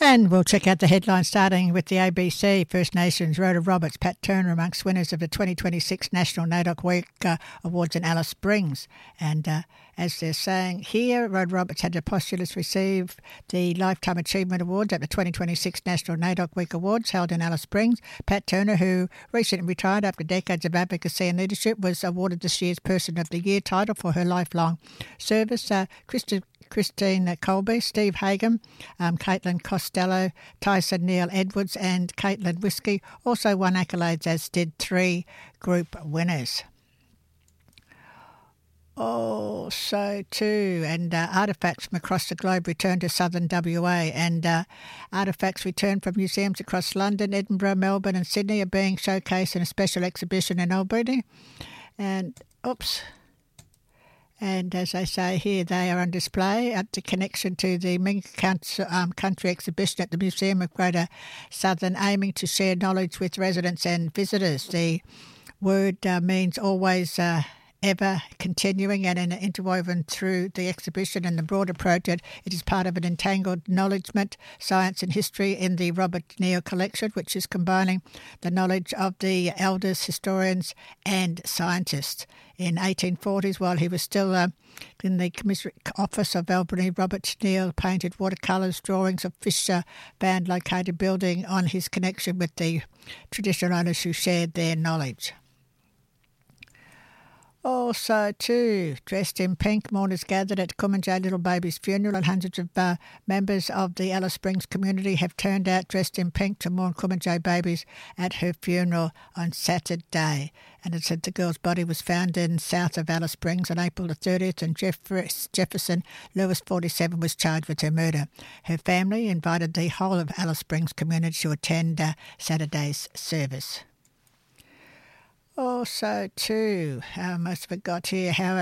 And we'll check out the headlines starting with the ABC. First Nations, Rhoda Roberts, Pat Turner amongst winners of the 2026 National NAIDOC Week Awards in Alice Springs. And as they're saying here, Rhoda Roberts had a posthumous receive the Lifetime Achievement Awards at the 2026 National NAIDOC Week Awards held in Alice Springs. Pat Turner, who recently retired after decades of advocacy and leadership, was awarded this year's Person of the Year title for her lifelong service. Christine Colby, Steve Hagan, Caitlin Costello, Tyson Neil Edwards and Caitlin Whiskey also won accolades, as did three group winners. Also too, and artefacts from across the globe returned to southern WA, and artefacts returned from museums across London, Edinburgh, Melbourne and Sydney are being showcased in a special exhibition in Albany. And as I say here, they are on display at the connection to the Ming Country exhibition at the Museum of Greater Southern, aiming to share knowledge with residents and visitors. The word means always ever continuing and interwoven through the exhibition and the broader project. It is part of an entangled acknowledgement, science and history in the Robert Neal collection, which is combining the knowledge of the elders, historians and scientists. In 1840s, while he was still in the Commissioner Office of Albany, Robert Neal painted watercolours, drawings of Fisher Band located building on his connection with the traditional owners who shared their knowledge. Also, too, dressed in pink, mourners gathered at Kumanjay Little Baby's funeral, and hundreds of members of the Alice Springs community have turned out dressed in pink to mourn Kumanjay Babies at her funeral on Saturday. And it said the girl's body was found in south of Alice Springs on April the 30th, and Jefferson Lewis, 47, was charged with her murder. Her family invited the whole of Alice Springs community to attend Saturday's service. Also, too, I forgot here how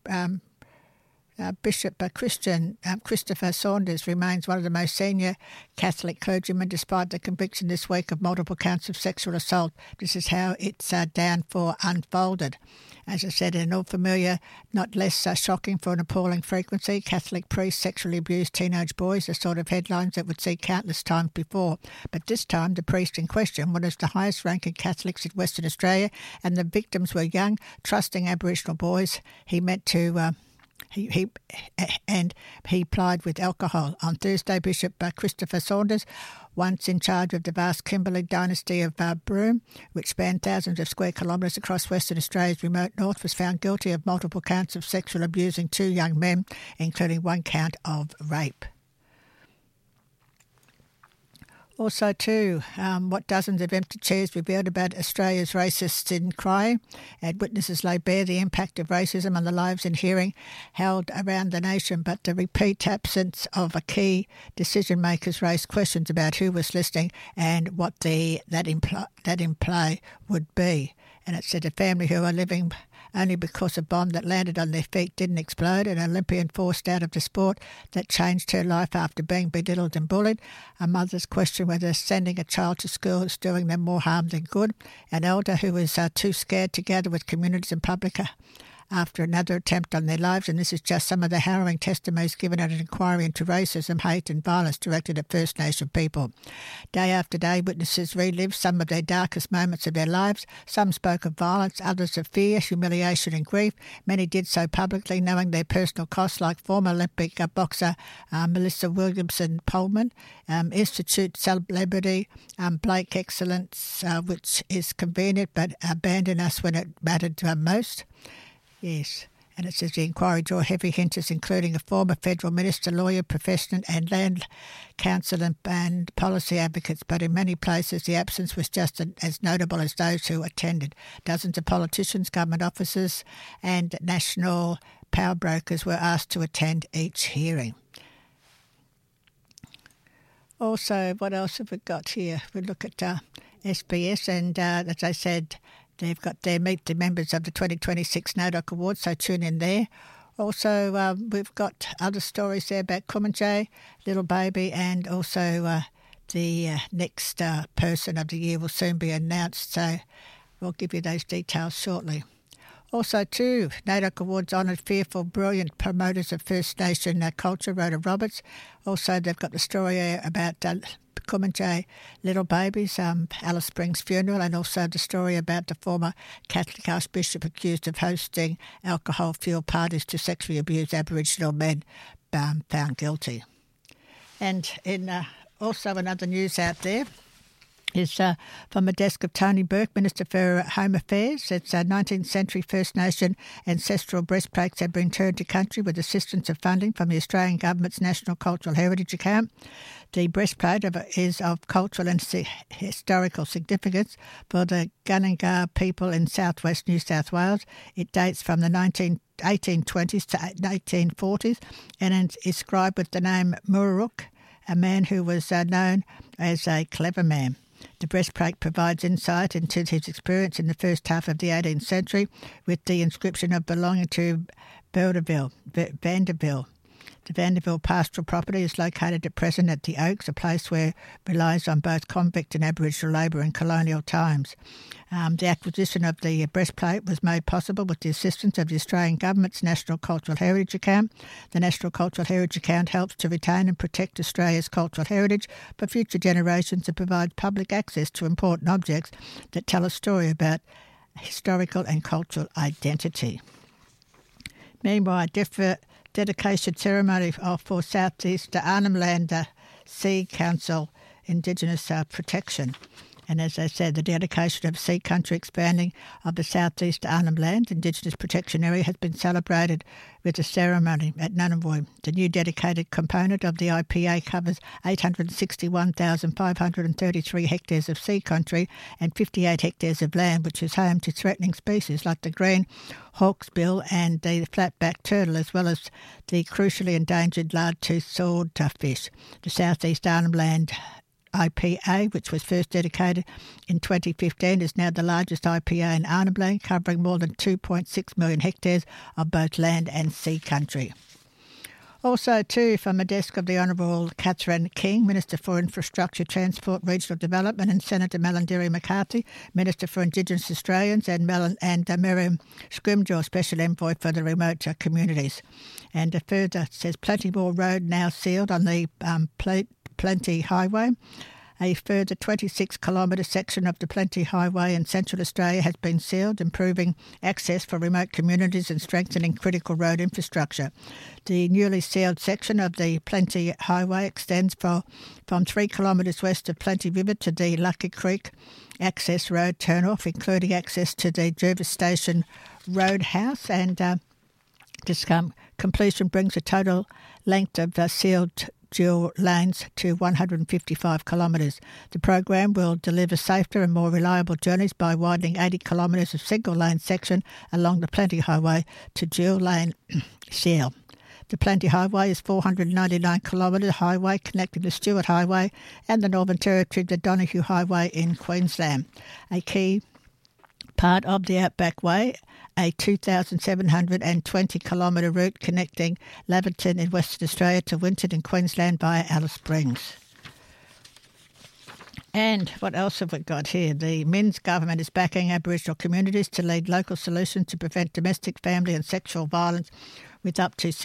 Bishop Christopher Saunders remains one of the most senior Catholic clergymen despite the conviction this week of multiple counts of sexual assault. This is how its downfall unfolded. As I said, in all familiar, not less shocking for an appalling frequency, Catholic priests sexually abused teenage boys, the sort of headlines that would see countless times before. But this time, the priest in question, one of the highest-ranking Catholics in Western Australia, and the victims were young, trusting Aboriginal boys. He meant to... He plied with alcohol. On Thursday, Bishop Christopher Saunders, once in charge of the vast Kimberley dynasty of Broome, which spanned thousands of square kilometres across Western Australia's remote north, was found guilty of multiple counts of sexual abusing two young men, including one count of rape. Also, too, what dozens of empty chairs revealed about Australia's racists in crying, and witnesses lay bare the impact of racism on the lives and hearing held around the nation. But the repeat absence of a key decision-makers raised questions about who was listening and what that imply would be. And it said a family who are living only because a bomb that landed on their feet didn't explode, an Olympian forced out of the sport that changed her life after being belittled and bullied, a mother's question whether sending a child to school is doing them more harm than good, an elder who is too scared to gather with communities in public after another attempt on their lives. And this is just some of the harrowing testimonies given at an inquiry into racism, hate and violence directed at First Nation people. Day after day, witnesses relived some of their darkest moments of their lives. Some spoke of violence, others of fear, humiliation and grief. Many did so publicly, knowing their personal costs, like former Olympic boxer Melissa Williamson-Pullman, Institute celebrity Blake Excellence, which is convenient but abandoned us when it mattered most. Yes, and it says the inquiry drew heavy hinters, including a former federal minister, lawyer, professional and land council and policy advocates, but in many places the absence was just as notable as those who attended. Dozens of politicians, government officers and national power brokers were asked to attend each hearing. Also, what else have we got here? We look at SBS and, as I said, they've got their meet the members of the 2026 NAIDOC Awards, so tune in there. Also, we've got other stories there about Kumanjay, Little Baby, and also the next Person of the Year will soon be announced, so we'll give you those details shortly. Also, too, NAIDOC Awards honoured fearful, brilliant promoters of First Nation culture, Rhoda Roberts. Also, they've got the story about Kumanjay little babies, Alice Springs funeral, and also the story about the former Catholic Archbishop accused of hosting alcohol-fueled parties to sexually abuse Aboriginal men, found guilty. And in also another news out there is from the desk of Tony Burke, Minister for Home Affairs. It's 19th century First Nation ancestral breastplates have been returned to country with assistance of funding from the Australian Government's National Cultural Heritage Account. The breastplate is of cultural and historical significance for the Gunningar people in southwest New South Wales. It dates from the 1820s to 1840s and is inscribed with the name Mururuk, a man who was known as a clever man. The breastplate provides insight into his experience in the first half of the 18th century with the inscription of belonging to Vanderbilt. The Vanderbilt pastoral property is located at present at the Oaks, a place where relies on both convict and Aboriginal labour in colonial times. The acquisition of the breastplate was made possible with the assistance of the Australian Government's National Cultural Heritage Account. The National Cultural Heritage Account helps to retain and protect Australia's cultural heritage for future generations and provides public access to important objects that tell a story about historical and cultural identity. Meanwhile, dedication ceremony for Southeast Arnhem Land Sea Council Indigenous Protection. And as I said, the dedication of Sea Country expanding of the Southeast Arnhem Land Indigenous Protection Area has been celebrated with a ceremony at Ngunnawal. The new dedicated component of the IPA covers 861,533 hectares of sea country and 58 hectares of land, which is home to threatening species like the green hawksbill and the flatback turtle, as well as the crucially endangered large-toothed swordfish. The Southeast Arnhem Land IPA, which was first dedicated in 2015, is now the largest IPA in Arnhem Land, covering more than 2.6 million hectares of both land and sea country. Also, too, from the desk of the Honourable Catherine King, Minister for Infrastructure, Transport, Regional Development, and Senator Melandiri McCarthy, Minister for Indigenous Australians, and Miriam Scrimgeour, Special Envoy for the Remote Communities. And further says Plenty More Road now sealed on the Plenty Highway. A further 26-kilometre section of the Plenty Highway in Central Australia has been sealed, improving access for remote communities and strengthening critical road infrastructure. The newly sealed section of the Plenty Highway extends from 3 kilometres west of Plenty River to the Lucky Creek access road turnoff, including access to the Jervis Station Roadhouse, and this completion brings the total length of sealed dual lanes to 155 kilometres. The program will deliver safer and more reliable journeys by widening 80 kilometres of single-lane section along the Plenty Highway to dual-lane seal. The Plenty Highway is 499 kilometre highway connecting the Stewart Highway and the Northern Territory to Donahue Highway in Queensland. A key part of the Outback Way, a 2,720-kilometre route connecting Laverton in Western Australia to Winton in Queensland via Alice Springs. And what else have we got here? The Minns government is backing Aboriginal communities to lead local solutions to prevent domestic, family and sexual violence, with up to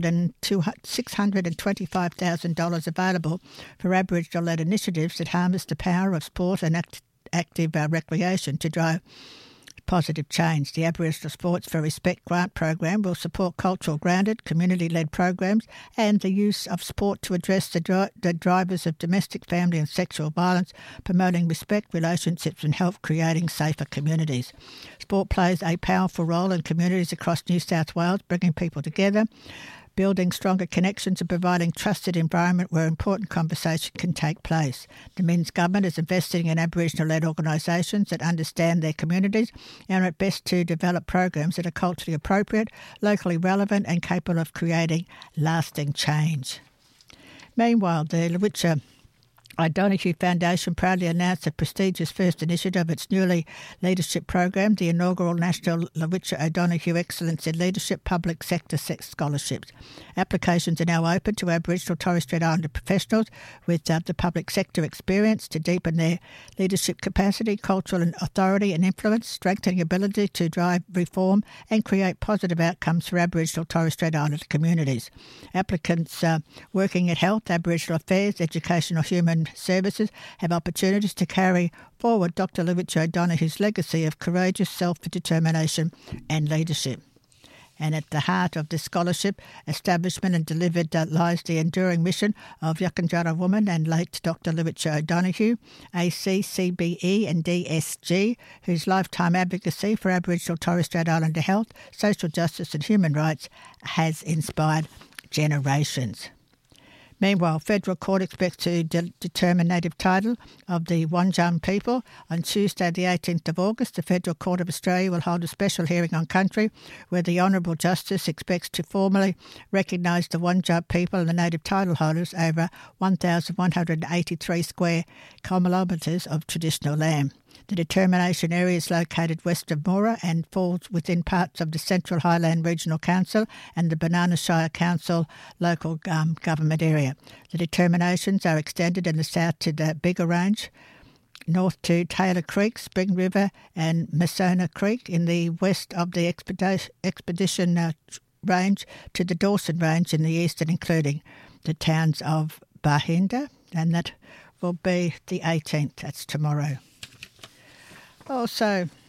$625,000 available for Aboriginal-led initiatives that harness the power of sport and active recreation to drive positive change. The Aboriginal Sports for Respect grant program will support cultural-grounded, community-led programs and the use of sport to address the drivers of domestic, family and sexual violence, promoting respect, relationships and help creating safer communities. Sport plays a powerful role in communities across New South Wales, bringing people together, building stronger connections and providing trusted environment where important conversation can take place. The Minns government is investing in Aboriginal-led organisations that understand their communities and are at best to develop programs that are culturally appropriate, locally relevant and capable of creating lasting change. Meanwhile, the Lowitja O'Donoghue Foundation proudly announced the prestigious first initiative of its newly leadership program, the inaugural National Lowitja O'Donoghue Excellence in Leadership Public Sector Scholarships. Applications are now open to Aboriginal Torres Strait Islander professionals with the public sector experience to deepen their leadership capacity, cultural and authority and influence, strengthening ability to drive reform and create positive outcomes for Aboriginal Torres Strait Islander communities. Applicants working at health, Aboriginal affairs, education or human services have opportunities to carry forward Dr. Lowitja O'Donoghue's legacy of courageous self-determination and leadership. And at the heart of the scholarship establishment and delivered lies the enduring mission of Yukundjara woman and late Dr. Lowitja O'Donoghue, AC, CBE and DSG, whose lifetime advocacy for Aboriginal Torres Strait Islander health, social justice and human rights has inspired generations. Meanwhile, Federal Court expects to determine native title of the Wandjung people. On Tuesday, the 18th of August, the Federal Court of Australia will hold a special hearing on country where the Honourable Justice expects to formally recognise the Wandjung people and the native title holders over 1,183 square kilometres of traditional land. The determination area is located west of Moora and falls within parts of the Central Highland Regional Council and the Banana Shire Council local government area. The determinations are extended in the south to the Bigger Range, north to Taylor Creek, Spring River and Masona Creek, in the west of the Expedition Range to the Dawson Range in the east, and including the towns of Bahinda, and that will be the 18th, that's tomorrow. Also,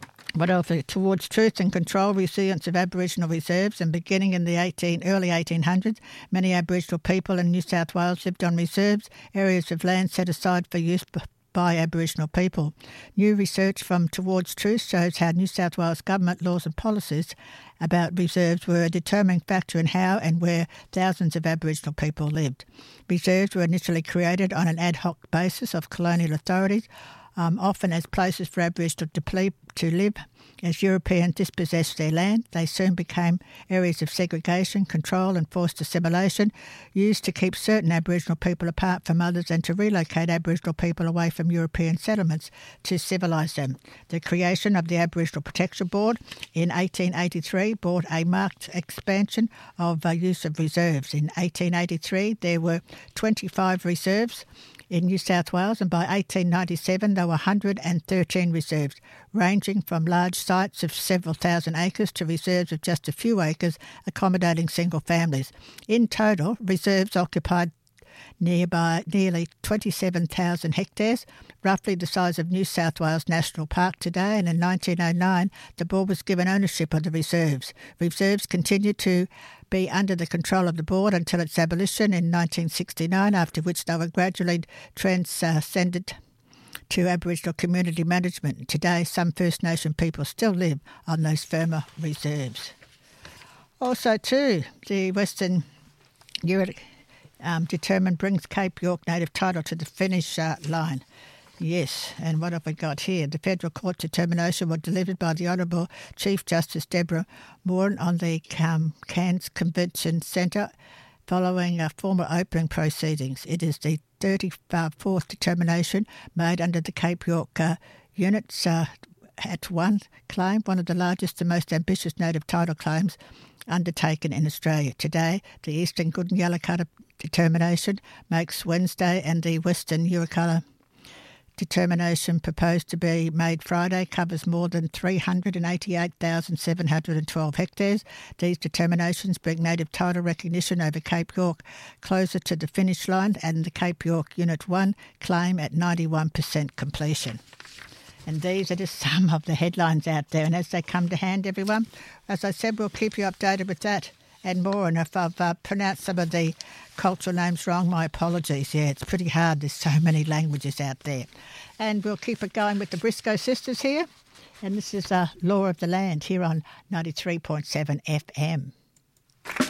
towards truth and control, resilience of Aboriginal reserves, and beginning in the early 1800s, many Aboriginal people in New South Wales lived on reserves, areas of land set aside for use by Aboriginal people. New research from Towards Truth shows how New South Wales government laws and policies about reserves were a determining factor in how and where thousands of Aboriginal people lived. Reserves were initially created on an ad hoc basis of colonial authorities, often as places for Aboriginal to live. As Europeans dispossessed their land, they soon became areas of segregation, control and forced assimilation, used to keep certain Aboriginal people apart from others and to relocate Aboriginal people away from European settlements to civilise them. The creation of the Aboriginal Protection Board in 1883 brought a marked expansion of use of reserves. In 1883, there were 25 reserves in New South Wales, and by 1897 there were 113 reserves, ranging from large sites of several thousand acres to reserves of just a few acres, accommodating single families. In total, reserves occupied nearly 27,000 hectares, roughly the size of New South Wales National Park today, and in 1909 the board was given ownership of the reserves. Reserves continued to be under the control of the board until its abolition in 1969, after which they were gradually transcended to Aboriginal community management. Today, some First Nation people still live on those firmer reserves. Also, too, the Western Europe determined brings Cape York native title to the finish line. Yes, and what have we got here? The Federal Court determination was delivered by the Honourable Chief Justice Deborah Moore on the Cairns Convention Centre following formal opening proceedings. It is the 34th determination made under the Cape York units at one claim, one of the largest and most ambitious native title claims undertaken in Australia. Today, the Eastern Goonyellacudda determination makes Wednesday, and the Western Yirrkala determination proposed to be made Friday covers more than 388,712 hectares. These determinations bring native title recognition over Cape York closer to the finish line, and the Cape York Unit 1 claim at 91% completion. And these are just some of the headlines out there. And as they come to hand, everyone, as I said, we'll keep you updated with that and more. And if I've pronounced some of the cultural names wrong, my apologies. Yeah, it's pretty hard. There's so many languages out there. And we'll keep it going with the Briscoe sisters here. And this is Law of the Land here on 93.7 FM.